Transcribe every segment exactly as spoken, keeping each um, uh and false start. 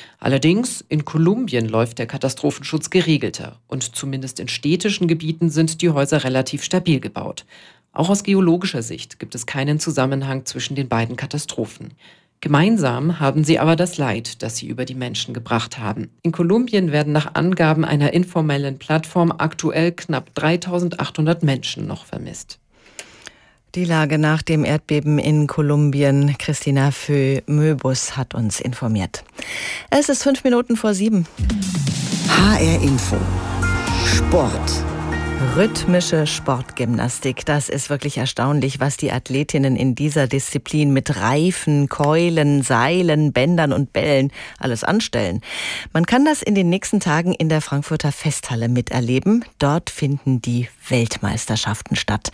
Allerdings, in Kolumbien läuft der Katastrophenschutz geregelter und zumindest in städtischen Gebieten sind die Häuser relativ stabil gebaut. Auch aus geologischer Sicht gibt es keinen Zusammenhang zwischen den beiden Katastrophen. Gemeinsam haben sie aber das Leid, das sie über die Menschen gebracht haben. In Kolumbien werden nach Angaben einer informellen Plattform aktuell knapp dreitausendachthundert Menschen noch vermisst. Die Lage nach dem Erdbeben in Kolumbien. Christina Föh-Möbus hat uns informiert. Es ist fünf Minuten vor sieben. H R Info. Sport. Rhythmische Sportgymnastik, das ist wirklich erstaunlich, was die Athletinnen in dieser Disziplin mit Reifen, Keulen, Seilen, Bändern und Bällen alles anstellen. Man kann das in den nächsten Tagen in der Frankfurter Festhalle miterleben. Dort finden die Weltmeisterschaften statt.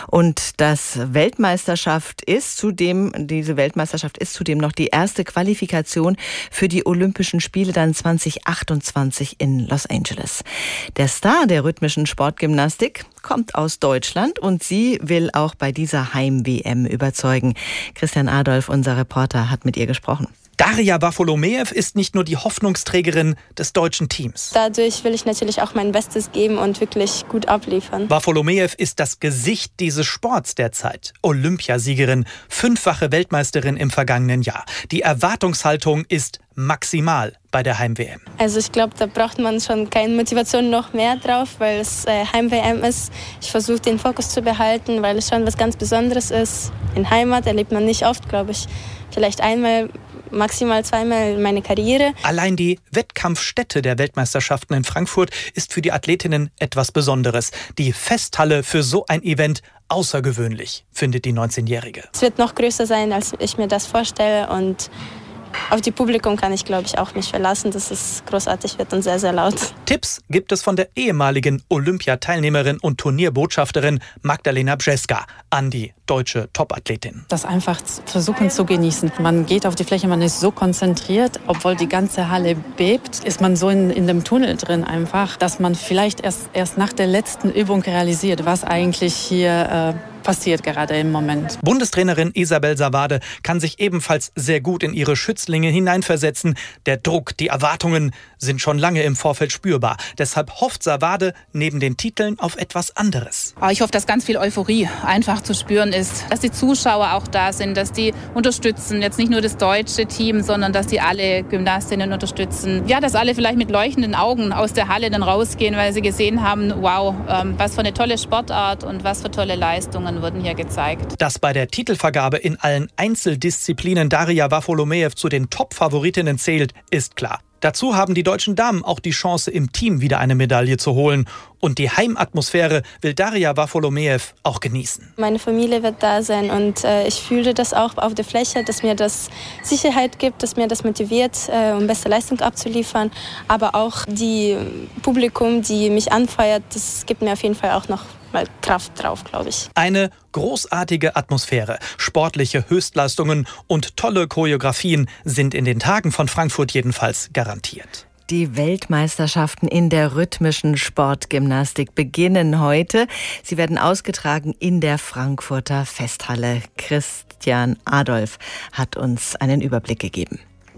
Und das Weltmeisterschaft ist zudem, diese Weltmeisterschaft ist zudem noch die erste Qualifikation für die Olympischen Spiele dann zwanzig achtundzwanzig in Los Angeles. Der Star der rhythmischen Sportgymnastik Gymnastik kommt aus Deutschland und sie will auch bei dieser Heim-W M überzeugen. Christian Adolf, unser Reporter, hat mit ihr gesprochen. Daria Wafolomeev ist nicht nur die Hoffnungsträgerin des deutschen Teams. Dadurch will ich natürlich auch mein Bestes geben und wirklich gut abliefern. Wafolomeev ist das Gesicht dieses Sports derzeit. Olympiasiegerin, fünffache Weltmeisterin im vergangenen Jahr. Die Erwartungshaltung ist maximal bei der Heim-W M. Also ich glaube, da braucht man schon keine Motivation noch mehr drauf, weil es äh, Heim-W M ist. Ich versuche den Fokus zu behalten, weil es schon was ganz Besonderes ist. In Heimat erlebt man nicht oft, glaube ich. Vielleicht einmal, maximal zweimal in meine Karriere. Allein die Wettkampfstätte der Weltmeisterschaften in Frankfurt ist für die Athletinnen etwas Besonderes. Die Festhalle für so ein Event außergewöhnlich, findet die neunzehnjährige. Es wird noch größer sein, als ich mir das vorstelle, und auf die Publikum kann ich, glaube ich, auch mich verlassen, dass es großartig wird und sehr, sehr laut. Tipps gibt es von der ehemaligen Olympiateilnehmerin und Turnierbotschafterin Magdalena Brzeska an die deutsche Topathletin. Das einfach versuchen zu genießen. Man geht auf die Fläche, man ist so konzentriert, obwohl die ganze Halle bebt, ist man so in, in dem Tunnel drin einfach, dass man vielleicht erst, erst nach der letzten Übung realisiert, was eigentlich hier äh, passiert gerade im Moment. Bundestrainerin Isabel Sawade kann sich ebenfalls sehr gut in ihre Schützlinge hineinversetzen. Der Druck, die Erwartungen sind schon lange im Vorfeld spürbar. Deshalb hofft Sawade neben den Titeln auf etwas anderes. Ich hoffe, dass ganz viel Euphorie einfach zu spüren ist, dass die Zuschauer auch da sind, dass die unterstützen, jetzt nicht nur das deutsche Team, sondern dass die alle Gymnastinnen unterstützen. Ja, dass alle vielleicht mit leuchtenden Augen aus der Halle dann rausgehen, weil sie gesehen haben, wow, was für eine tolle Sportart und was für tolle Leistungen wurden hier gezeigt. Dass bei der Titelvergabe in allen Einzeldisziplinen Daria Wafolomeev zu den Top-Favoritinnen zählt, ist klar. Dazu haben die deutschen Damen auch die Chance, im Team wieder eine Medaille zu holen. Und die Heimatmosphäre will Daria Wafolomeev auch genießen. Meine Familie wird da sein und äh, ich fühle das auch auf der Fläche, dass mir das Sicherheit gibt, dass mir das motiviert, äh, um beste Leistung abzuliefern. Aber auch die Publikum, die mich anfeuert, das gibt mir auf jeden Fall auch noch mal Kraft drauf, glaube ich. Eine großartige Atmosphäre, sportliche Höchstleistungen und tolle Choreografien sind in den Tagen von Frankfurt jedenfalls garantiert. Die Weltmeisterschaften in der rhythmischen Sportgymnastik beginnen heute. Sie werden ausgetragen in der Frankfurter Festhalle. Christian Adolf hat uns einen Überblick gegeben.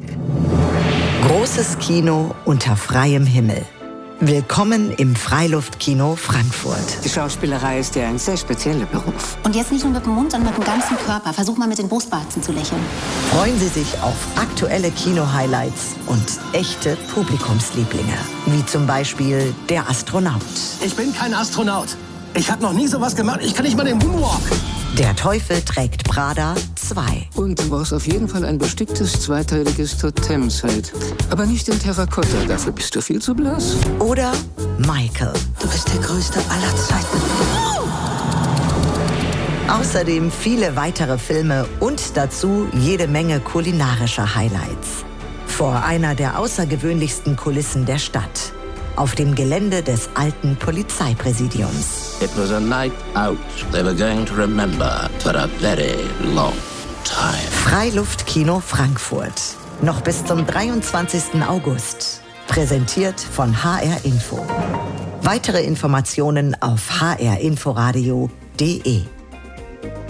Großes Kino unter freiem Himmel. Willkommen im Freiluftkino Frankfurt. Die Schauspielerei ist ja ein sehr spezieller Beruf. Und jetzt nicht nur mit dem Mund, sondern mit dem ganzen Körper. Versuch mal mit den Brustwarzen zu lächeln. Freuen Sie sich auf aktuelle Kino-Highlights und echte Publikumslieblinge. Wie zum Beispiel der Astronaut. Ich bin kein Astronaut. Ich habe noch nie sowas gemacht. Ich kann nicht mal den Moonwalk. Der Teufel trägt Prada zwei. Und du brauchst auf jeden Fall ein besticktes zweiteiliges Totemset. Aber nicht in Terrakotta, dafür bist du viel zu blass. Oder Michael. Du bist der Größte aller Zeiten. Außerdem viele weitere Filme und dazu jede Menge kulinarischer Highlights. Vor einer der außergewöhnlichsten Kulissen der Stadt. Auf dem Gelände des alten Polizeipräsidiums. It was a night out they were going to remember for a very long time. Freiluftkino Frankfurt. Noch bis zum dreiundzwanzigsten August. Präsentiert von H R Info. Weitere Informationen auf h r inforadio punkt d e.